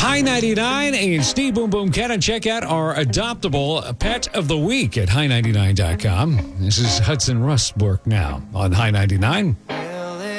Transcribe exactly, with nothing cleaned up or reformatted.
High ninety-nine and Steve Boom Boom Cannon. Check out our adoptable pet of the week at high ninety-nine dot com. This is Hudson Rustbrook now on High ninety-nine.